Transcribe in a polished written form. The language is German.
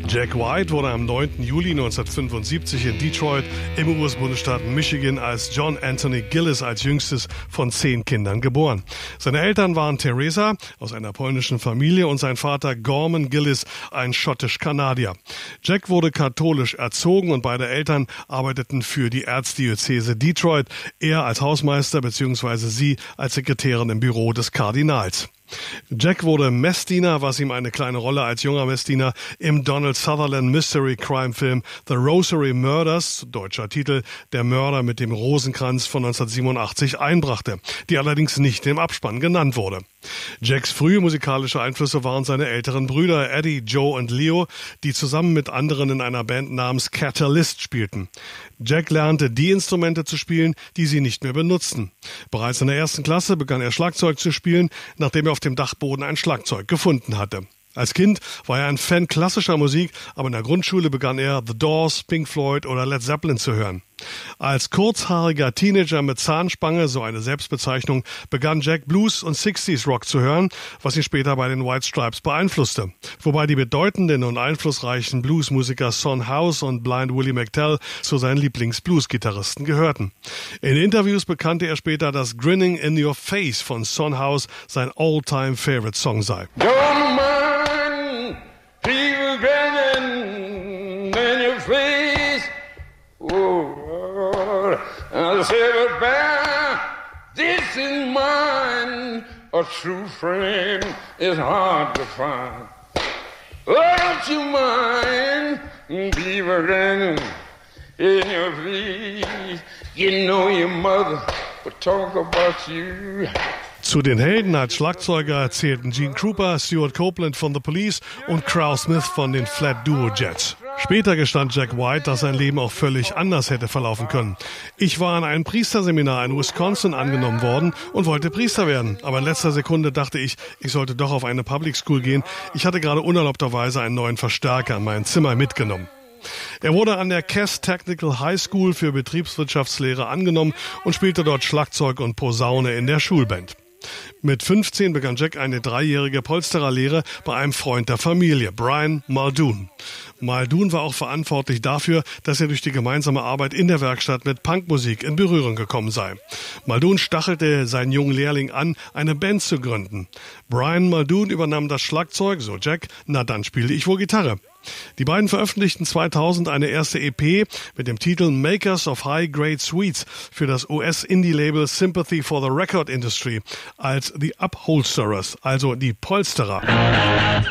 Jack White wurde am 9. Juli 1975 in Detroit im US-Bundesstaat Michigan als John Anthony Gillis als jüngstes von 10 Kindern geboren. Seine Eltern waren Teresa aus einer polnischen Familie und sein Vater Gorman Gillis, ein schottisch-Kanadier. Jack wurde katholisch erzogen und beide Eltern arbeiteten für die Erzdiözese Detroit, er als Hausmeister bzw. sie als Sekretärin im Büro des Kardinals. Jack wurde Messdiener, was ihm eine kleine Rolle als junger Messdiener im Donald Sutherland Mystery Crime Film The Rosary Murders, deutscher Titel, Der Mörder mit dem Rosenkranz von 1987 einbrachte, die allerdings nicht im Abspann genannt wurde. Jacks frühe musikalische Einflüsse waren seine älteren Brüder Eddie, Joe und Leo, die zusammen mit anderen in einer Band namens Catalyst spielten. Jack lernte die Instrumente zu spielen, die sie nicht mehr benutzten. Bereits in der 1. Klasse begann er Schlagzeug zu spielen, nachdem er auf dem Dachboden ein Schlagzeug gefunden hatte. Als Kind war er ein Fan klassischer Musik, aber in der Grundschule begann er The Doors, Pink Floyd oder Led Zeppelin zu hören. Als kurzhaariger Teenager mit Zahnspange, so eine Selbstbezeichnung, begann Jack Blues und 60s Rock zu hören, was ihn später bei den White Stripes beeinflusste. Wobei die bedeutenden und einflussreichen Bluesmusiker Son House und Blind Willie McTell zu seinen Lieblings-Blues-Gitarristen gehörten. In Interviews bekannte er später, dass Grinning in Your Face von Son House sein All-Time-Favorite-Song sei. People grinning in your face. Oh, Lord. I say, but bear, this is mine. A true friend is hard to find. Oh, don't you mind people grinning in your face. You know your mother would talk about you. Zu den Helden als Schlagzeuger zählten Gene Krupa, Stuart Copeland von The Police und Carl Smith von den Flat Duo Jets. Später gestand Jack White, dass sein Leben auch völlig anders hätte verlaufen können. Ich war an einem Priesterseminar in Wisconsin angenommen worden und wollte Priester werden. Aber in letzter Sekunde dachte ich sollte doch auf eine Public School gehen. Ich hatte gerade unerlaubterweise einen neuen Verstärker in mein Zimmer mitgenommen. Er wurde an der Cass Technical High School für Betriebswirtschaftslehre angenommen und spielte dort Schlagzeug und Posaune in der Schulband. Mit 15 begann Jack eine 3-jährige Polstererlehre bei einem Freund der Familie, Brian Muldoon. Muldoon war auch verantwortlich dafür, dass er durch die gemeinsame Arbeit in der Werkstatt mit Punkmusik in Berührung gekommen sei. Muldoon stachelte seinen jungen Lehrling an, eine Band zu gründen. Brian Muldoon übernahm das Schlagzeug, so Jack, na dann spiele ich wohl Gitarre. Die beiden veröffentlichten 2000 eine erste EP mit dem Titel Makers of High Grade Sweets für das US-Indie-Label Sympathy for the Record Industry als The Upholsterers, also die Polsterer.